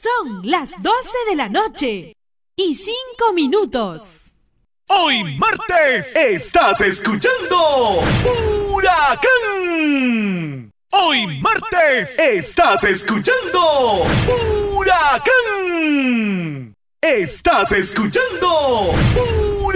Son las 12 de la noche y 5 minutos. Hoy martes estás escuchando Huracán. Hoy martes estás escuchando Huracán. Estás escuchando